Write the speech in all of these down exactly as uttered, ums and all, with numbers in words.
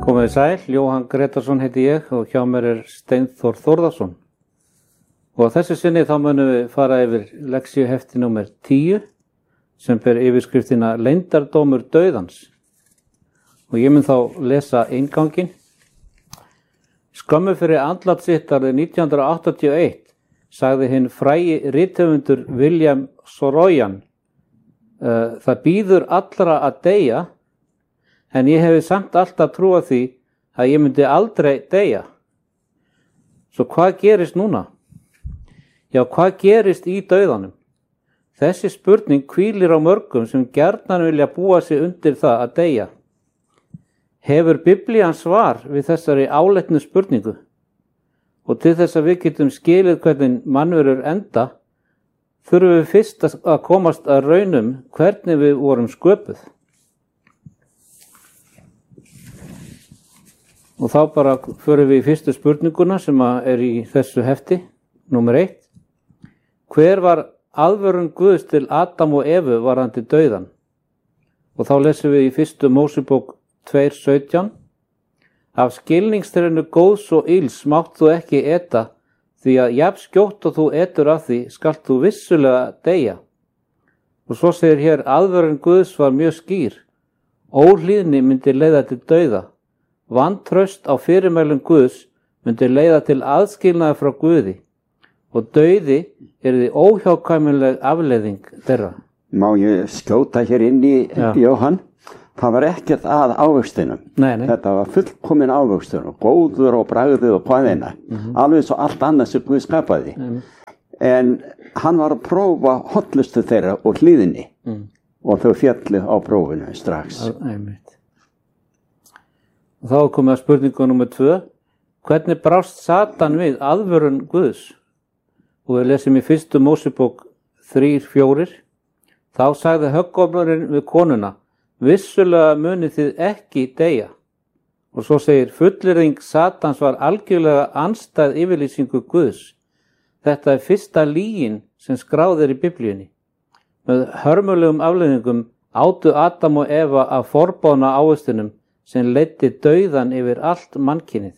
Komið sæl, Jóhann Gretarsson heiti ég og hjá mér er Steinþór Þórðarson. Og þessu sinni þá munum við fara yfir lexíuhefti númer tíu sem ber yfirskriftina Leyndardómur dauðans. Og ég mun þá lesa innganginn. Skömmu fyrir andlát sitt árið nítján hundruð áttatíu og eitt sagði hinn frægi rithöfundur William Saroyan: uh, Það bíður allra að deyja, en ég hefi samt alltaf trúað því að ég myndi aldrei deyja. Svo hvað gerist núna? Já, hvað gerist í dauðanum? Þessi spurning hvílir á mörgum sem gjarnan vilja búa sig undir það að deyja. Hefur Biblían svar við þessari áleitnu spurningu? Og til þess að við getum skilið hvernig mannverur enda, þurfum við fyrst að komast að raunum hvernig við vorum sköpuð. Og þá bara förum við í fyrstu spurninguna sem er í þessu hefti, númer eitt. Hver var aðvörun Guðs til Adam og Evu varðandi dauðan? Og þá lesum við í fyrstu Mósebók tvö sautján. Af skilningstrénu góðs og ills mátt þú ekki eta, því að jafn skjótt og þú etur af því skalt þú vissulega deyja. Og svo segir hér aðvörun Guðs var mjög skýr. Óhlýðni myndi leiða til dauða. Vantraust á fyrirmælum Guðs myndi leiða til aðskilnaðar frá Guði og dauði yrði óhjákvæmileg afleiðing þeirra. Má ég skjóta hér inn í Já. Jóhann? Það var ekkert að ávöxtinum. Nei, nei. Þetta var fullkomin ávöxtur, góður og bragðið og hvaðina. Mm-hmm. Alveg svo allt annað sem Guð skapaði. Mm. En hann var að prófa hollustu þeirra og hlýðinni mm. og þau fjallu á prófinu strax. Einmitt. Og þá komum við að spurningu númer tvö. Hvernig brást Satan við aðvörun Guðs? Og við lesum í fyrstu Mósebók þrjú fjögur. Þá sagði höggormurinn við konuna: Vissulega munið þið ekki deyja. Og svo segir fullyrðing Satans var algjörlega andstæð yfirlýsingu Guðs. Þetta er fyrsta lygin sem skráð er í Biblíunni. Með hörmulegum afleiðingum átu Adam og Eva af forboðna ávöxtunum sem leiddi dauðan yfir allt mannkynið.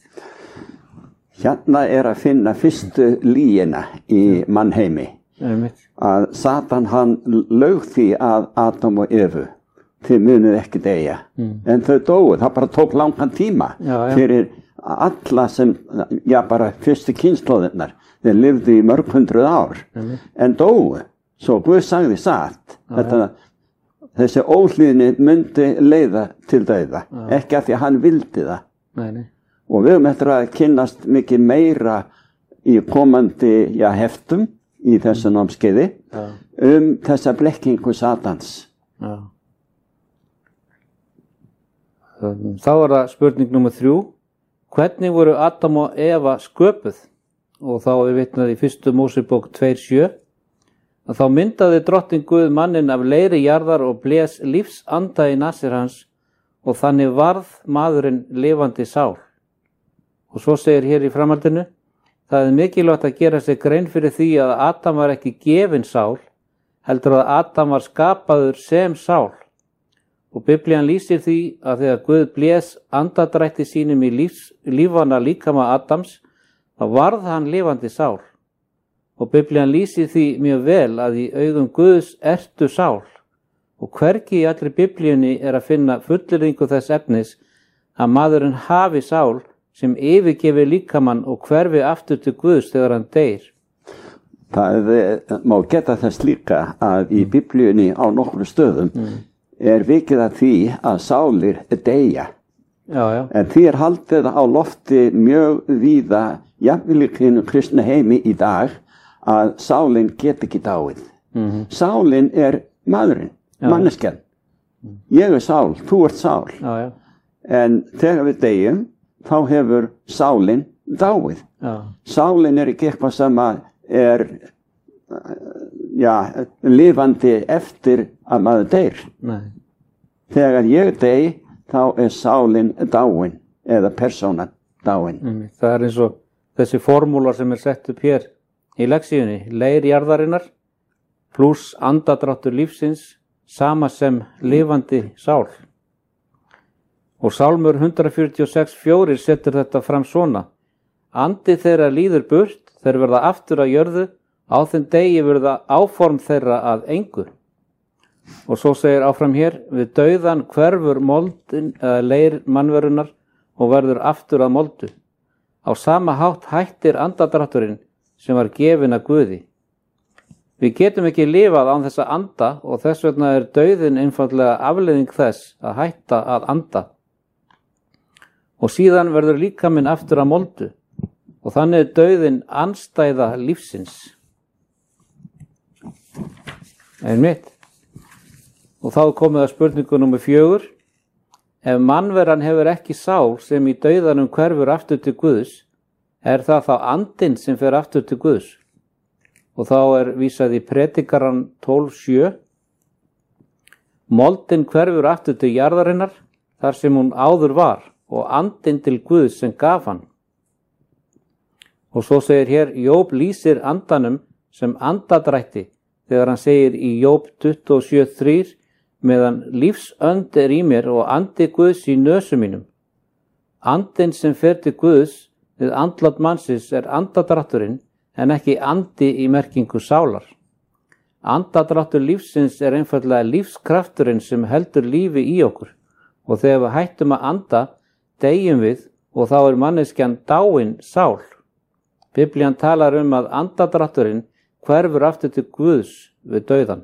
Hérna er að finna fyrstu lygina í mannheimi. Einmitt. Að Satan hann laug því að Adam og Evu, þið munið ekki deyja. Mm. En þau dóu, það bara tók langan tíma já, já. Fyrir alla sem, já bara fyrstu kynslóðirnar, þeir lifðu í mörg hundruð ár, mm. en dóu. Svo Guð sagði satt, já, þetta já. Þessi óhlýðni myndi leiða til dauða, já. Ekki af því að hann vildi það. Nei, nei. Og við höfum eftir að kynnast mikið meira í komandi já, heftum í þessu námskeiði já. Um þessa blekkingu Satans. Já. Þá er það spurning númer þrjú. Hvernig voru Adam og Eva sköpuð? Og þá er vitnað í fyrstu Mósebók tvö sjö. Að þá myndaði drottinn Guð manninn af leiri jarðar og blés lífsanda í nasir hans og þannig varð maðurinn lifandi sál. Og svo segir hér í framhaldinu: Það er mikilvægt að gera sér grein fyrir því að Adam var ekki gefin sál, heldur að Adam var skapaður sem sál. Og Biblían lýsir því að þegar Guð blés andadrætti sínum í lífs, lífana líkama Adams, þá varð hann lifandi sál. Og Biblían lýsir því mjög vel að í augum Guðs ertu sál. Og hvergi í allri Biblíunni er að finna fullyrðingu þess efnis að maðurinn hafi sál sem yfirgefi líkamann og hverfi aftur til Guðs þegar hann deyr. Það má geta þess líka að í Biblíunni á nokkru stöðum mm. er vikið að því að sálir deyja. Já, já. En því er haldið á lofti mjög víða jafnvel í kristna heimi í dag að sálinn get ekki dáið. Mm-hmm. Sálinn er maðurinn, manneskjan. Ég er sál, þú ert sál. Já, já. En þegar við deyjum, þá hefur sálinn dáið. Já. Sálinn er ekki eitthvað sem er já, lifandi eftir að maður deyr. Nei. Þegar ég dey, þá er sálinn dáin eða persónan dáin. Mm, það er eins og þessi formúla sem er sett upp hér í lexíunni, leir jarðarinnar pluss andadráttur lífsins sama sem lifandi sál. Og Sálmur hundrað fjörutíu og sex fjórir setur þetta fram svona: Andi þeirra líður burt, þeir verða aftur að jörðu, á þeim degi verða áform þeirra að engu. Og svo segir áfram hér: Við dauðan hverfur moldin eða leir mannverunar og verður aftur að moldu. Á sama hátt hættir andadrátturinn sem var gefin að Guði. Við getum ekki lifað án þess að anda og þess vegna er dauðin einfaldlega afleiðing þess að hætta að anda. Og síðan verður líkaminn aftur að moldu og þannig er dauðin andstæða lífsins. Einmitt. Og þá er komið að spurningu númer fjögur. Ef mannveran hefur ekki sál sem í dauðanum hverfur aftur til Guðs, er það þá andinn sem fer aftur til Guðs? Og þá er vísað í Predikaran tólf sjö. Moldin hverfur aftur til jarðarinnar, þar sem hún áður var, og andinn til Guðs sem gaf hann. Og svo segir hér, Jób lýsir andanum sem andadrætti, þegar hann segir í Jób tuttugu og sjö þrjú, meðan lífsönd er í mér og andi Guðs í nösum mínum. Andinn sem fer til Guðs við andlát mannsins er andadrátturinn, en ekki andi í merkingu sálar. Andadráttur lífsins er einfaldlega lífskrafturinn sem heldur lífi í okkur, og þegar við hættum að anda, deyjum við og þá er manneskjan dáin sál. Biblían talar um að andadrátturinn hverfur aftur til Guðs við dauðan.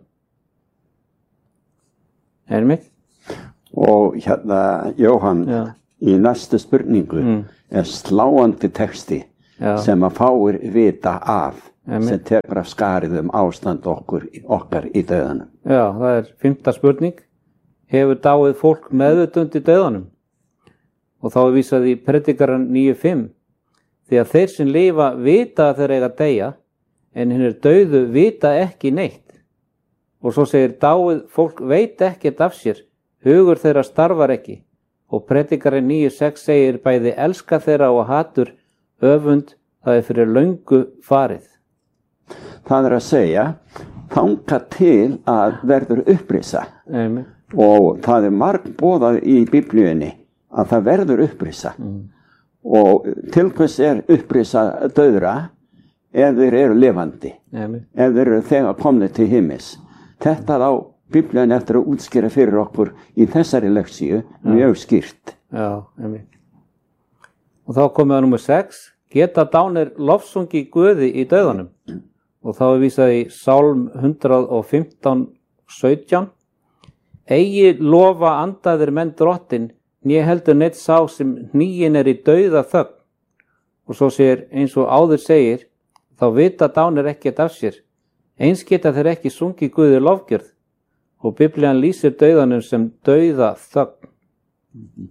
Einmitt. Og hérna, Jóhann, Já. Í næstu spurningu mm. er sláandi texti Já. Sem að fáir vita af, Einmitt. Sem tekur af skarið um ástand okkur, okkar í dauðanum. Já, það er fimmta spurning. Hefur dáið fólk meðvitund í dauðanum? Og þá er vísað í Predikaran níu fimm. Því að þeir sem lifa vita að þeir eiga að deyja, en hinnir dauðu vita ekki neitt. Og svo segir dáið fólk veit ekkert af sér, hugur þeirra starfar ekki. Og Predikarinn níu sex segir bæði elska þeirra og hatur, öfund, það er fyrir löngu farið. Það er að segja, þanga til að verður upprisa. Amen. Og það er margboðað í Biblíunni að það verður upprisa. Mm. Og til hvers er upprisa dauðra ef þeir eru lifandi, Amen. Ef þeir eru þegar komnir til himmis. Þetta á Biblían eftir að útskýra fyrir okkur í þessari leksíu mjög skýrt. Já, einmitt. Og þá komið að númer sex. Geta dánir lofsungi Guði í dauðanum? Og þá er vísað í Sálm hundrað og fimmtán sautján. Eigi lofa andaðir menn drottin, né heldur neitt sá sem hnýin er í dauða þögn. Og svo segir, eins og áður segir, þá vita dánir ekkert af sér. Eins geta þeir ekki sungið Guði lofgjörð og Biblían lýsir dauðanum sem dauða þögn. Mm-hmm.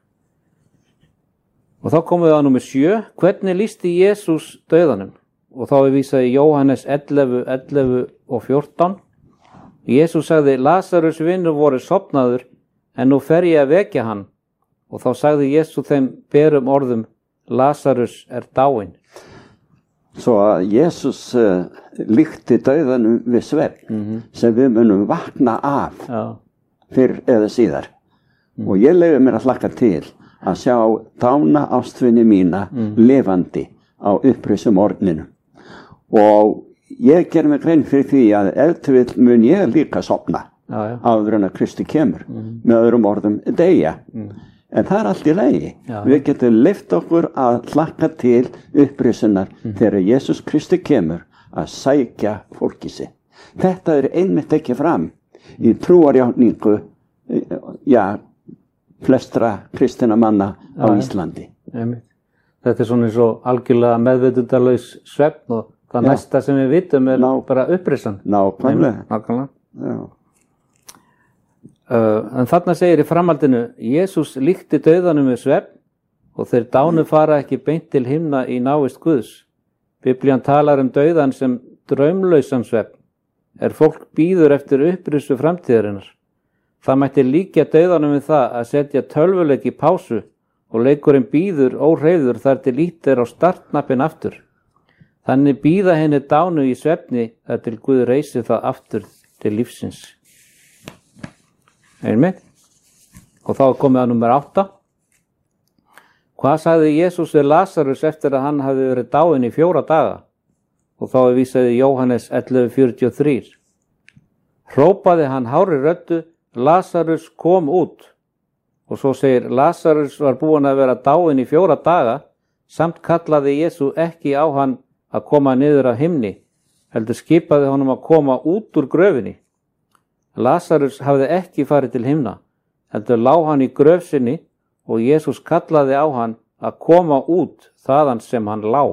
Og þá komum við að númer sjö. Hvernig lýsti Jesús dauðanum? Og þá er vísað í Jóhannes ellefu, ellefu og fjórtán. Jesús sagði, Lazarus vinur voru sofnaður, en nú fer ég að vekja hann. Og þá sagði Jesús þeim berum orðum, Lazarus er dáinn. Svo að Jesús uh, líkti dauðanum við svefn mm-hmm. sem við munum vakna af Já. Fyrr eða síðar. Mm. Og ég leyfi mér að hlakka til að sjá dána ástvinni mína mm. lifandi á upprisum morgninu. Og ég ger mig grein fyrir því að ef til vill mun ég líka sofna Já, ja. Áður en að Kristi kemur mm. með öðrum orðum deyja. Mm. En það er allt í lagi. Já. Við getum leyft okkur að hlakka til upprisunar mm. þegar Jesús Kristi kemur að sækja fólki sig. Þetta er einmitt ekki fram í trúarjátningu ja, flestra kristina manna á Já, Íslandi. Einmitt. Þetta er svona eins og algjörlega meðvitundalaus svefn og það Já. Næsta sem við vitum er Ná, bara upprisan. Nákvæmlega. Nákvæmlega. Já. Uh, en þarna segir í framhaldinu, Jesús líkti dauðanum við svefn og þeir dánu fara ekki beint til himna í návist Guðs. Biblían talar um dauðan sem draumlausan svefn, er fólk bíður eftir upprisu framtíðarinnar. Það mætti líkja dauðanum við það að setja tölvuleik í pásu og leikurinn bíður óhreyfður þar til lít er á startnappin aftur. Þannig bíða henni dánu í svefni þar til Guð reisi það aftur til lífsins. Einmitt. Og þá er komið að númer átta. Hvað sagði Jesús við Lasarus eftir að hann hafði verið dáinn í fjóra daga? Og þá er vísað í Jóhannes ellefu fjörutíu og þrjú. Hrópaði hann hárri röddu, Lasarus kom út. Og svo segir, Lasarus var búinn að vera dáinn í fjóra daga, samt kallaði Jesú ekki á hann að koma niður af himni, heldur skipaði honum að koma út úr gröfinni. Lasarus hafði ekki farið til himna, heldur lá hann í gröf sinni og Jesús kallaði á hann að koma út þaðan sem hann lá.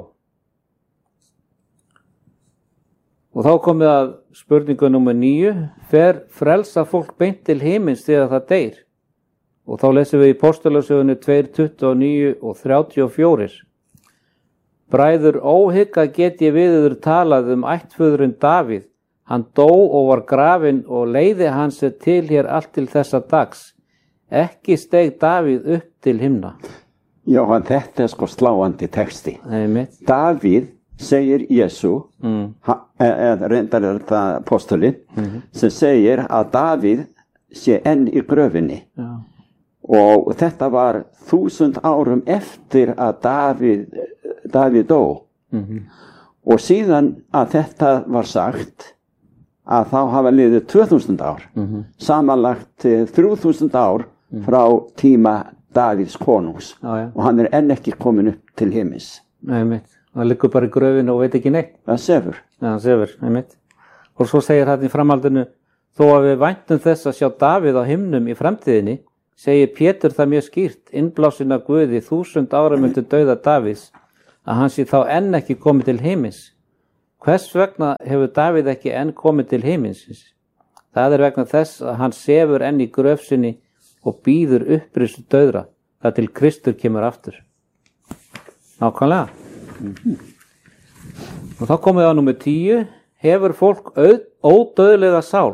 Og þá komið að spurningu númer níu, fer frelsa fólk beint til himins þegar það deyr? Og þá lesum við í Póstularsögunni tvö tuttugu og níu og þrjátíu og fjögur. Bræður, óhygga get ég við yður talað um ættföðurinn Davíð. Hann dó og var grafinn og leiði hans er til hér allt til þessa dags. Ekki steig Davíð upp til himna. Já, þetta er sko sláandi texti. Einmitt. Davíð segir Jesú, mm. eða reyndar er þetta apostolinn, mm-hmm. sem segir að Davíð sé enn í gröfinni. Já. Og þetta var þúsund árum eftir að Davíð, Davíð dó. Mm-hmm. Og síðan að þetta var sagt, að þá hafa liðið tvö þúsund ár, mm-hmm. samanlagt þrjú þúsund ár mm. frá tíma Davíðs konungs. Ah, ja. Og hann er enn ekki komin upp til himins. Nei, mitt. Það liggur bara í gröfinu og veit ekki neitt. Það sefur. Já, það sefur, nei, mitt. Og svo segir hann í framhaldinu, þó að við væntum þess að sjá Davíð á himnum í framtíðinni, segir Pétur það mjög skýrt, innblásin af Guði þúsund árum undir dauða Davíðs, að hann sé þá enn ekki komið til himins. Hvers vegna hefur Davíð ekki enn komið til himins? Það er vegna þess að hann sefur enn í gröf sinni og býður upprisu dauðra, þar til Kristur kemur aftur. Nákvæmlega. Mm-hmm. Og þá komum við á númer tíu, hefur fólk ódauðlega sál?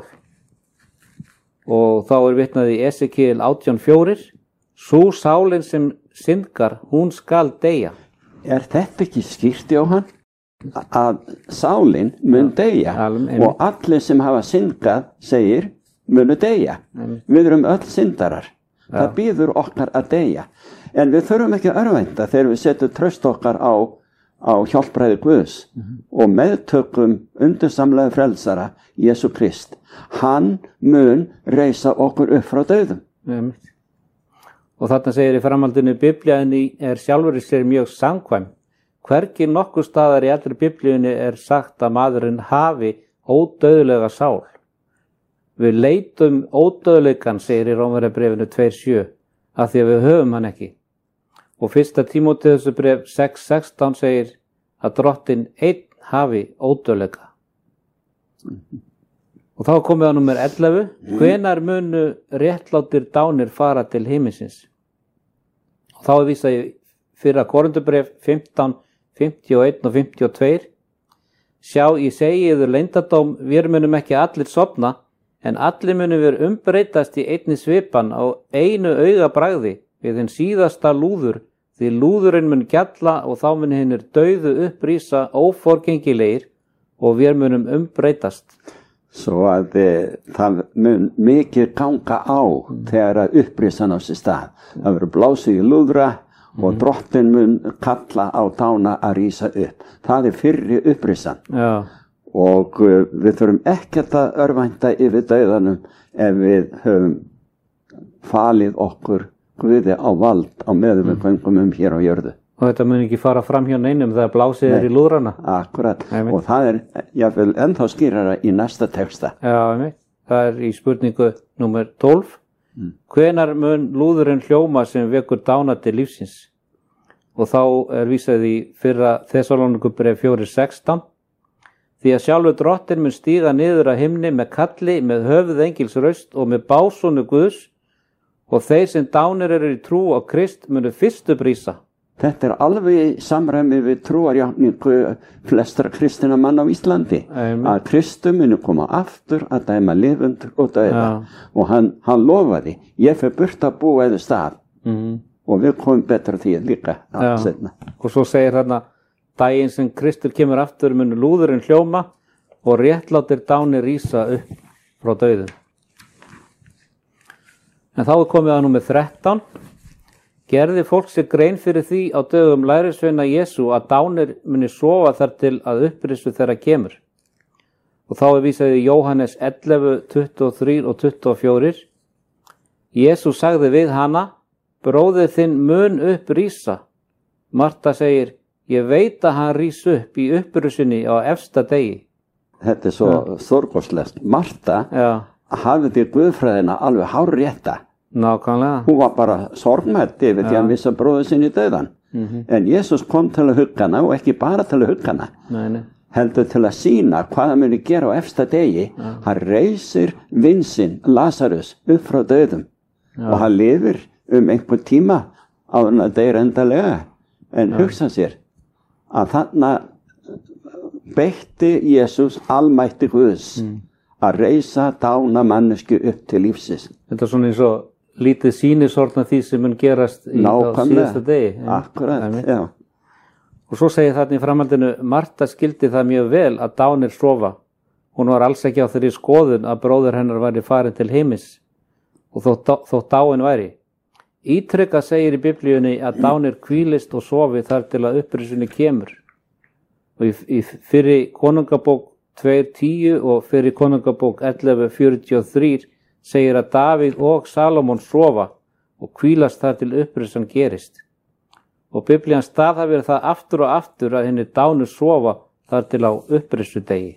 Og þá er vitnað í Esekiel átján fjögur, sú sálin sem syndgar, hún skal deyja. Er þetta ekki skýrt, Jóhann? Að sálin mun deyja og allir sem hafa syndgað, segir, munu deyja. Amen. Við erum öll syndarar. Ja. Það býður okkar að deyja. En við þurfum ekki að örvænta þegar við setjum traust okkar á, á hjálpræði Guðs mm-hmm. og meðtökum undursamlega frelsara, Jesú Krist. Hann mun reisa okkur upp frá dauðum. Amen. Og þarna segir í framhaldinu, Biblíunni er sjálfur í sér mjög samkvæm. Hvergi nokkur staðar í allri Biblíunni er sagt að maðurinn hafi ódauðlega sál. Við leitum ódauðleikan, segir í Rómverjabréfinu tvö sjö, af því að við höfum hann ekki. Og fyrsta Tímóteusar bréf sex sextán segir að drottinn einn hafi ódauðleika. Mm-hmm. Og þá komið á númer ellefu, hvenær munu réttlátir dánir fara til himinsins? Og þá er vísað í fyrra Korinthubréf fimmtán fimmtíu og eitt og fimmtíu og tvö. Sjá, ég segi yður leyndardóm, við munum ekki allir sofna, en allir munum við umbreytast í einni svipan á einu augabragði við hinn síðasta lúður, því lúðurinn mun gjalla og þá mun hinnir dauðu upprísa óforgengilegir og við munum umbreytast. Svo að það mun mikið ganga á þegar að upprísan á sér stað. Það verður blásið í lúðra og mm. drottin mun kalla á dána að rísa upp. Það er fyrri upprísan. Já. Og uh, við þurfum ekkert að örvænta yfir dauðanum ef við höfum falið okkur Guði á vald á meðum við göngum um hér á jörðu. Og þetta mun ekki fara fram hjá neinum þegar blásið er í lúðrana. Akkurat. Nei, og það er jáfnvel ennþá skýrara í næsta texta. Já, nei. Það er í spurningu númer tólf. Mm. Hvenær mun lúðurinn hljóma sem vekur dána til lífsins? Og þá er vísað í fyrra Þessalónikubréf fjögur sextán. Því að sjálfur drottinn mun stíga niður að himni með kalli, með höfuð engils raust og með básúnu Guðs, og þeir sem dánir eru í trú á Krist munu fyrstu brísa. Þetta er alveg í samræmi við trúarjátningu flestra kristina mann á Íslandi. Amen. Að Kristu muni koma aftur að dæma lifendur og dauða. Ja. Og hann, hann lofaði, ég fer burt að búa eða stað. Mm. Og við komum betra því líka að ja. Setna. Og svo segir hérna, daginn sem Kristur kemur aftur muni lúðurinn hljóma og réttlátir dánir rísa upp frá dauðum. En þá er komið að númer þrettán. Gerði fólk sér grein fyrir því á dögum lærisveina Jesú að dánir muni sofa þar til að upprisu þeirra kemur. Og þá er vísað í Jóhannes ellefu, tuttugu og þrjú og tuttugu og fjögur. Jesú sagði við hana, bróðir þinn mun upp rísa. Marta segir, ég veit að hann rís upp í upprisunni á efsta degi. Þetta er svo ja. Stórkostlegt. Marta ja. Hafði guðfræðina alveg hárrétta. Nákvæmlega. Hún var bara sorgmætt yfir því að hann vissi að bróður sinni dauðan. Mm-hmm. En Jesús kom til að hugga hana og ekki bara til að hugga hana. Nei, nei. Heldur til að sýna hvað hann muni gera á efsta degi. Ja. Hann reisir vin sinn, Lazarus, upp frá dauðum. Ja. Og hann lifir um einhvern tíma áður en að deyra endalega. En ja. Hugsa sér að þarna beitti Jesús almætti Guðs mm. að reisa dána mannesku upp til lífsins. Þetta er svona eins og lítið sýnisortna því sem mun gerast í á síðasta degi. Akkurat, já. Og svo segir þarna í framhaldinu, Marta skildi það mjög vel að dánir sofa. Hún var alls ekki á þeirri skoðun að bróðir hennar væri farin til heimis og þótt, þótt dáin væri. Ítrekka segir í Biblíunni að dánir hvílist og sofi þar til að upprisunni kemur. Og í, í fyrri konungabók tvö tíu og fyrri konungabók ellefu fjörutíu og þrjú segir að Davíð og Salomon sofa og hvílast þar til upprisan gerist. Og Biblían staðhæfir það aftur og aftur að henni dánu sofa þar til á upprisu degi.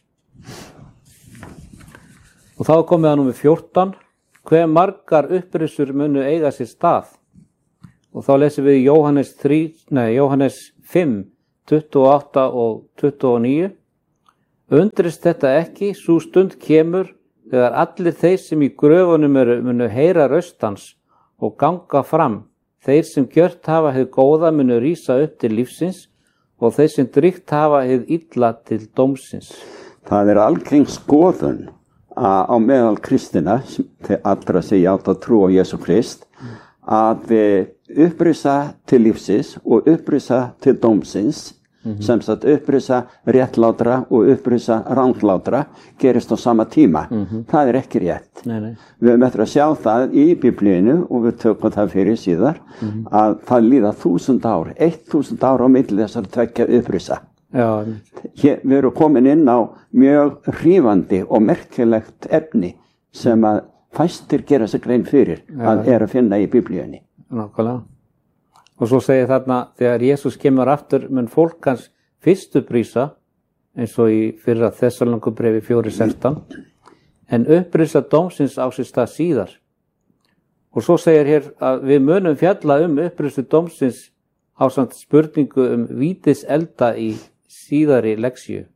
Og þá er komið að númer fjórtán. Hve margar upprisur munu eiga sér stað? Og þá lesum við Jóhannes, þrjú, nei, Jóhannes fimm, tuttugu og átta og tuttugu og níu. Undrist þetta ekki, sú stund kemur þegar allir þeir sem í gröfunum eru munu heyra röst hans og ganga fram. Þeir sem gjört hafa hið góða munu rísa upp til lífsins og þeir sem drygt hafa hið illa til dómsins. Það er algeng skoðun á meðal kristina, þeir allra segja átt að trú á Jesú Krist, að upprisa til lífsins og upprisa til dómsins, mm-hmm. sem sagt upprisa réttlátra og upprisa ranglátra gerist á sama tíma. Mm-hmm. Það er ekki rétt. Nei, nei. Við höfum eftir að sjá það í Biblíinu og við tökum það fyrir síðar, mm-hmm. að það líða þúsund ár, eitt þúsund ár á milli þessar tveggja upprisa. Já. Hér, við erum komin inn á mjög hrífandi og merkilegt efni sem að fæstir gera sig grein fyrir ja. Að er að finna í Biblíunni. Nákvæmlega. Og svo segir þarna, þegar Jesús kemur aftur mun fólk hans fyrst upprýsa, eins og í fyrra Þessalónikubréfi fjögur sextán, en upprýsa dómsins á sér stað síðar. Og svo segir hér að við munum fjalla um upprýstu dómsins ásamt spurningu um vítiselda í síðari leksíu.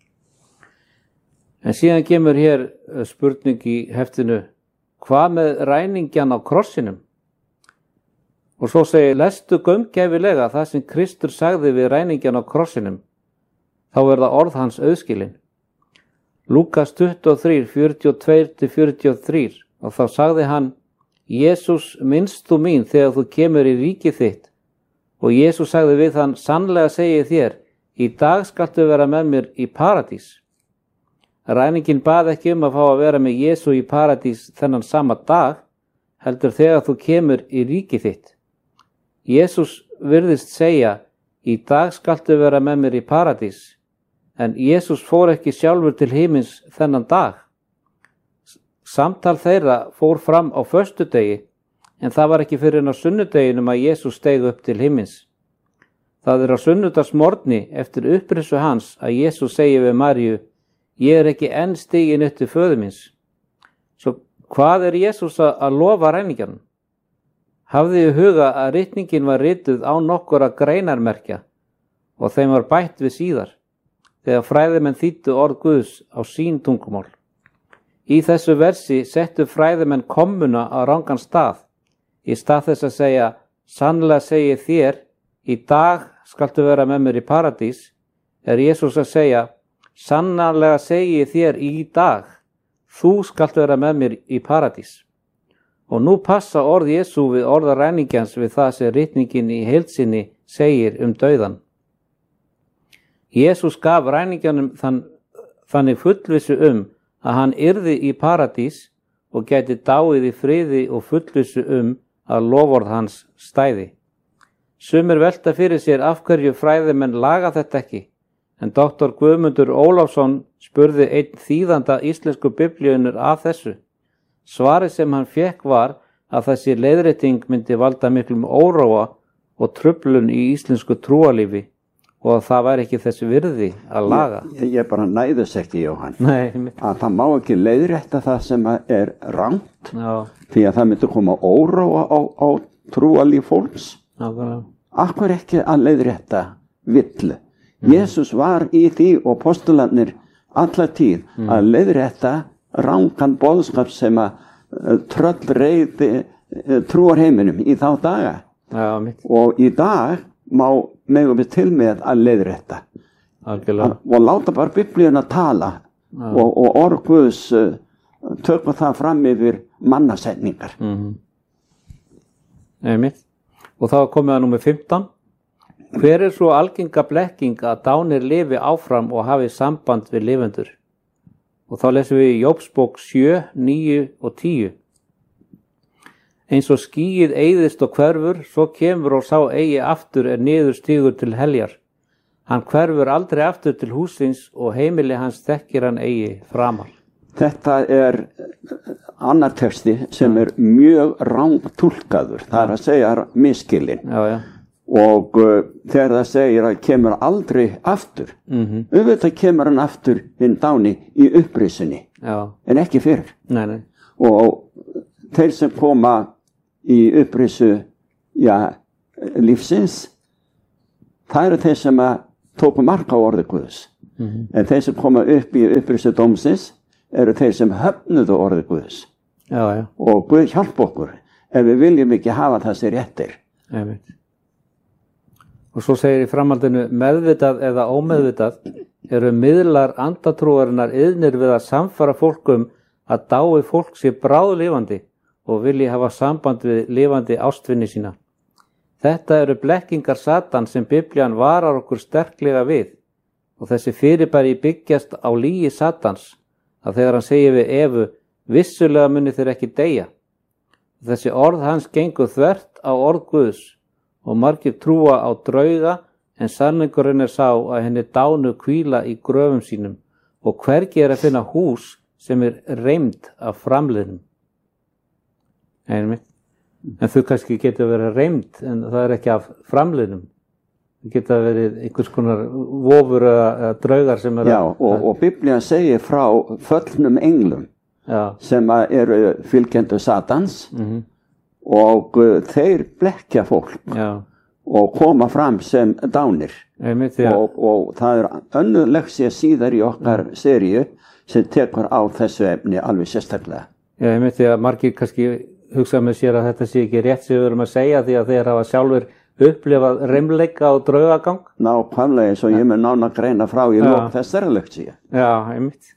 En síðan kemur hér spurning í heftinu, hvað með ræningjan á krossinum? Og svo segir, lestu gaumgæfilega það sem Kristur sagði við ræningjan á krossinum. Þá er það orð hans auðskilin. Lúkas tuttugu og þrjú, fjörutíu og tvö til fjörutíu og þrjú, og þá sagði hann, Jesús, minnst þú mín þegar þú kemur í ríki þitt. Og Jesús sagði við hann, sannlega segi þér, í dag skaltu vera með mér í paradís. Ræningin bað ekki um að fá að vera með Jesú í paradís þennan sama dag, heldur þegar þú kemur í ríki þitt. Jesús virðist segja, í dag skaltu vera með mér í paradís, en Jesús fór ekki sjálfur til himins þennan dag. Samtal þeirra fór fram á föstudegi, en það var ekki fyrir en á sunnudeginum að Jesús steig upp til himins. Það er á sunnudagsmorgni eftir upprisu hans að Jesús segi við Maríu, ég er ekki enn stiginn upp til föður míns. Svo hvað er Jesús að lofa ræningjanum? Hafði í huga að ritningin var rituð á nokkura greinarmerkja og þeim var bætt við síðar, þegar fræðimenn þýddu orð Guðs á sín tungumál. Í þessu versi settu fræðimenn kommuna á rangan stað, í stað þess að segja, sannlega segi þér, í dag skaltu vera með mér í paradís, er Jesús að segja, sannlega segi þér í dag, þú skaltu vera með mér í paradís. Og nú passa orð Jesú við orða ræningjans við það sem ritningin í heilsinni segir um dauðan. Jesús gaf ræningjanum þann, þannig fullvissu um að hann yrði í paradís og gæti dáið í friði og fullvissu um að loforð hans stæði. Sumir velta fyrir sér af hverju fræðimenn laga þetta ekki, en doktor Guðmundur Ólafsson spurði einn þýðanda íslensku biblíunnar af þessu. Svarið sem hann fekk var að þessi leiðrétting myndi valda miklum óróa og truflun í íslensku trúarlífi og að það væri ekki þessi virði að laga. Ég, ég bara næðist ekki, Jóhann. Nei, að það má ekki leiðrétta það sem er rangt, já, því að það myndi koma óróa á, á trúarlíf fólks. Nákvæmlega. Akkur ekki að leiðrétta villu. Mm. Jesús var í því og postularnir alla tíð mm. að leiðrétta rangan boðskap sem að uh, tröll reyði uh, trúarheiminum í þá daga. Já, mitt. Og í dag má megum við til með að leiðrétta. Algjörlega. Og láta bara biblíuna tala og, og orð Guðs uh, tökum það fram yfir mannasetningar. Mm. Nei, mitt. Og þá komið að númer fimmtán. Hver er svo algenga blekking að dánir lifi áfram og hafi samband við lifendur? Og þá lesum við í Jóbsbók sjö, níu og tíu. Eins og skýið eyðist og hverfur, svo kemur og sá eigi aftur er niður stígur til heljar. Hann hverfur aldrei aftur til húsins og heimili hans þekkir hann eigi framar. Þetta er annar texti sem er mjög rangtúlkaður, það er að segja misskilinn. Já, já. Og uh, þegar það segir að kemur aldrei aftur, mm-hmm. auðvitað kemur hann aftur hinn dáni í upprisunni, en ekki fyrir. Nei, nei. Og þeir sem koma í upprisu, já, lífsins, það eru þeir sem að tóku mark á orði Guðs. Mm-hmm. En þeir sem koma upp í upprisu dómsins eru þeir sem höfnuðu orði Guðs. Já, já. Og Guð hjálp okkur ef við viljum ekki hafa það sér réttir. Ég veit. Og svo segir í framhaldinu, meðvitað eða ómeðvitað eru miðlar andatrúarinnar iðnir við að samfara fólkum að dái fólk sé bráðlifandi og vilji hafa samband við lifandi ástvinni sína. Þetta eru blekkingar Satan sem Biblían varar okkur sterklega við og þessi fyrirbæri byggjast á lygi Satans að þegar hann segir við Evu, vissulega muni þeir ekki deyja. Þessi orð hans gengur þvert á orð Guðs og margir trúa á drauga en sannleikurinn er sá að henni dánu hvíla í gröfum sínum og hvergi er að finna hús sem er reymd af framliðnum. Einmitt. En þau kannski geta verið reymd en það er ekki af framliðnum. Það geta verið einhvers konar vofur eða draugar sem er Já, og, og Biblían segir frá föllnum englum Já. Sem eru fylgjendur Satans mm-hmm. og uh, þeir blekkja fólk Já. Og koma fram sem dánir. Einmitt, ja. og, og það er önnur leksía síðar í okkar mm. seríu sem tekur á þessu efni alveg sérstaklega. Já, ég myndi að margir kannski hugsa með sér að þetta sé ekki rétt sem við verum að segja því að þeir hafa sjálfur upplifað reymleika og draugagang. Nákvæmlega eins og ég mun nána greina frá í lok þessari leksíu. Já, einmitt.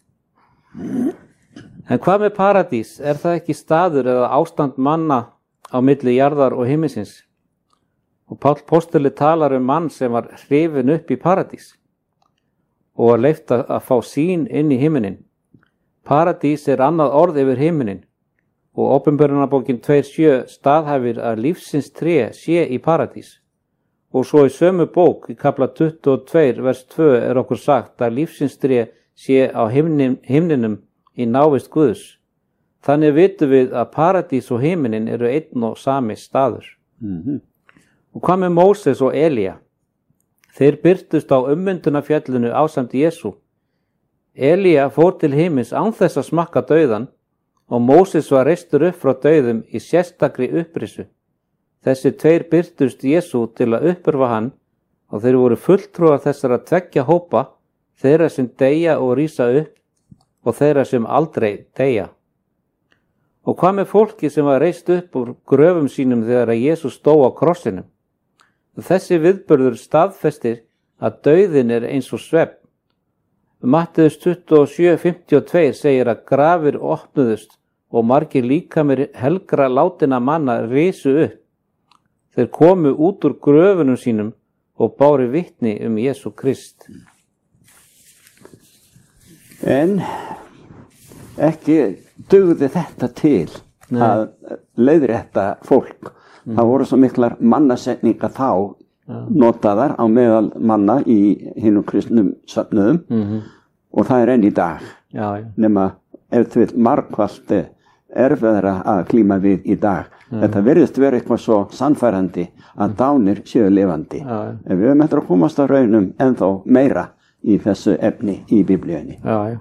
En hvað með paradís? Er það ekki staður eða ástand manna á milli jarðar og himminsins? Og Páll postuli talar um mann sem var hrifinn upp í paradís og var leyft að, að fá sýn inn í himminin. Paradís er annað orð yfir himminin og Opinberunarbókin tvö sjö staðhæfir að lífsins tré sé í paradís. Og svo í sömu bók í kafla tuttugu og tvö vers tvö er okkur sagt að lífsins tré sé á himnin, himninum í návist Guðs. Þannig vitum við að paradís og himinin eru einn og sami staður. Mm-hmm. Og hvað með Móses og Elía? Þeir birtust á ummyndunarfjallinu ásamt Jesú. Elía fór til himins án þess að smakka dauðan og Móses var reistur upp frá dauðum í sérstakri upprisu. Þessi tveir birtust Jesú til að uppörfa hann og þeir voru fulltrúar þessara tveggja hópa, þeirra sem deyja og rísa upp og þeirra sem aldrei deyja. Og hvað með fólki sem var reist upp úr gröfum sínum þegar Jesús stó á krossinum? Þessi viðburður staðfestir að dauðin er eins og svefn. Matteus tuttugu og sjö fimmtíu og tvö segir að grafir opnuðust og margir líkamir helgra látinna manna risu upp. Þeir komu út úr gröfunum sínum og báru vitni um Jesú Krist. En ekki dugði þetta til Nei. Að leiðrétta fólk. Mm. Það voru svo miklar mannasetningar þá ja. Notaðar á meðal manna í hinum kristnum söfnuðum mm-hmm. og það er enn í dag. Já, já. Nema ef til margfalt erfiðara að klíma við í dag. Mm. Þetta virðist vera eitthvað svo sannfærandi að dánir séu lifandi. Já, já. En við höfum eftir að komast á raunum ennþá meira í þessu efni í Biblíunni. Já, já.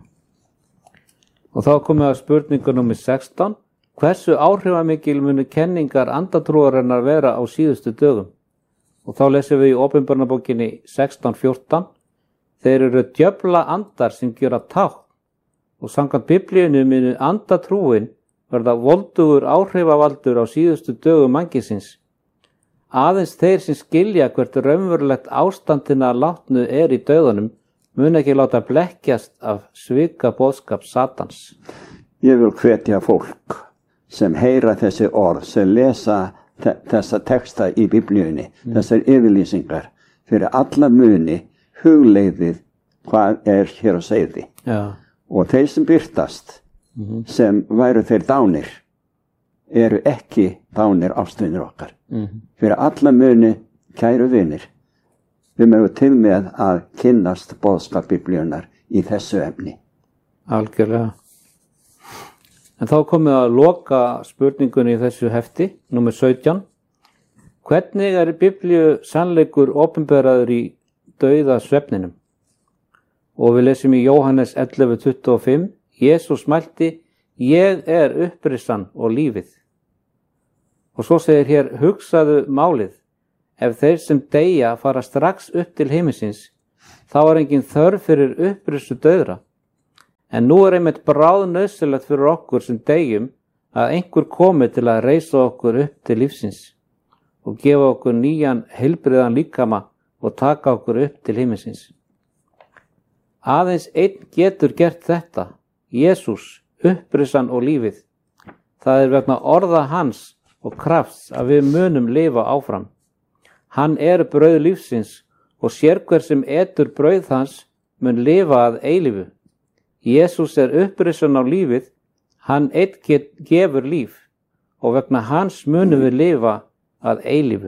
Og þá komum við að spurningu númer sextán. Hversu áhrifamikil munu kenningar andatrúarinnar vera á síðustu dögum? Og þá lesum við í Opinberunarbókinni sextán fjórtán. Þeir eru djöfla andar sem gera tákn og samkvæmt Biblíunni munu andatrúin verða voldugur áhrifavaldur á síðustu dögum mannkynsins. Aðeins þeir sem skilja hvert raunverulegt ástandina látnu er í dauðanum mun ekki láta blekkjast af svika boðskap Satans. Ég vil hvetja fólk sem heyra þessi orð, sem lesa þessa texta í Biblíunni, mm. þessar yfirlýsingar, fyrir alla muni hugleiðið hvað er hér á seyði. Ja. Og þeir sem birtast, mm-hmm. sem væru þeir dánir, eru ekki dánir ástvinir okkar. Mm-hmm. Fyrir alla muni, kæru vinir, við mögum til með að kynnast boðskap Biblíunnar í þessu efni. Algjörlega. En þá komum við að loka spurningunni í þessu hefti, númer sautján. Hvernig er Biblíu sannleikur opinberaður í dauða svefninum? Og við lesum í Jóhannes ellefu tuttugu og fimm. Jesús mælti, ég er upprissan og lífið. Og svo segir hér, hugsaðu málið. Ef þeir sem deyja fara strax upp til himinsins, þá er engin þörf fyrir upprissu dauðra. En nú er einmitt bráðnauðsynlegt fyrir okkur sem deyjum að einhver komi til að reisa okkur upp til lífsins og gefa okkur nýjan heilbrigðan líkama og taka okkur upp til himinsins. Aðeins einn getur gert þetta, Jesús, upprissan og lífið. Það er vegna orða hans og krafts að við munum lifa áfram. Hann er brauð lífsins og sérhver sem etur brauð hans mun lifa að eilífu. Jesús er upprissan á lífið, hann einn get, gefur líf og vegna hans munum við lifa að eilífu.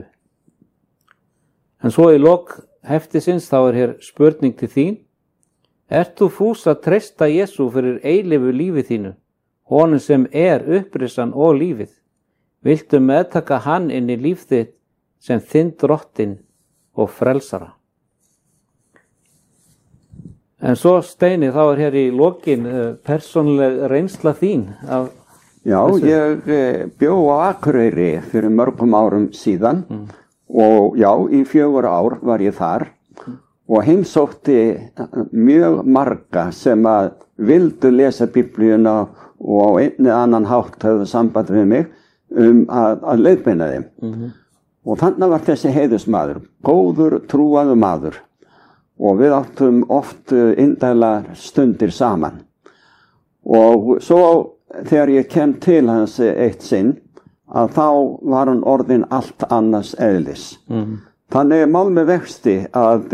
En svo í lok heftisins þá er hér spurning til þín. Ert þú fús að treysta Jesú fyrir eilífu lífi þínu, honum sem er upprissan og lífið? Viltu meðtaka hann inn í líf þitt sem þinn drottinn og frelsara? En svo Steini, þá er hér í lokin persónuleg reynsla þín af Já, þessu. Ég bjó á Akureyri fyrir mörgum árum síðan mm. og já, í fjögur ár var ég þar mm. og heimsótti mjög marga sem að vildu lesa Biblíuna og á einn eða annan hátt höfðu samband við mig um að, að leiðbeina þeim. Mm-hmm. Og þannig var þessi heiðusmaður, góður, trúaður maður. Og við áttum oft indælar stundir saman. Og svo þegar ég kem til hans eitt sinn, að þá var hann orðin allt annars eðlis. Mm. Þannig mál með vexti að,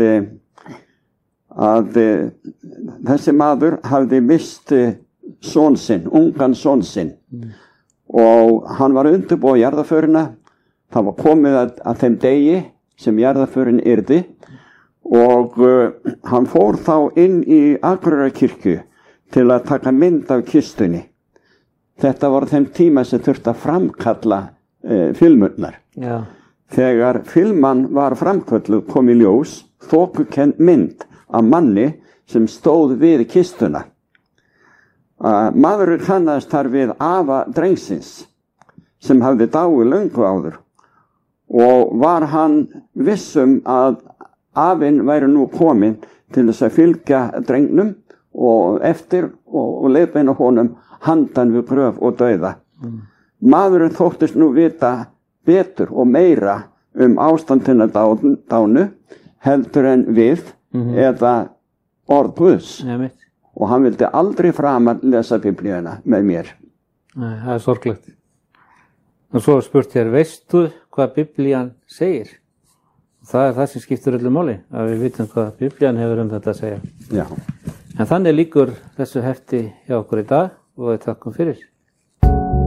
að þessi maður hafði mist son sinn, ungan son sinn. Mm. Og hann var undirbúið jarðarförina. Það var komið að, að þeim degi sem jarðarförin yrði. Og uh, hann fór þá inn í Akureyrarkirkju til að taka mynd af kistunni. Þetta var þeim tíma sem þurfti að framkalla uh, filmurnar. Já. Þegar filman var framkalluð kom í ljós þokukennd mynd af manni sem stóð við kistuna. Uh, maðurinn kannaðist þar við afa drengsins sem hafði dáið löngu áður og var hann vissum að afinn væri nú komin til þess að fylgja drengnum og eftir og, og leiðbeina honum handan við gröf og dauða. Mm. Maðurinn þóttist nú vita betur og meira um ástandina dánu heldur en við mm-hmm. eða orð Guðs. Ja, og hann vildi aldrei framar lesa Biblíuna með mér. Nei, það er sorglegt. Og svo spurt hér, veistu hvað Biblían segir? Það er það sem skiptir öllu máli, að við vitum hvað Biblían hefur um þetta að segja. Já. En þannig lýkur þessu hefti hjá okkur í dag og við þakkum fyrir.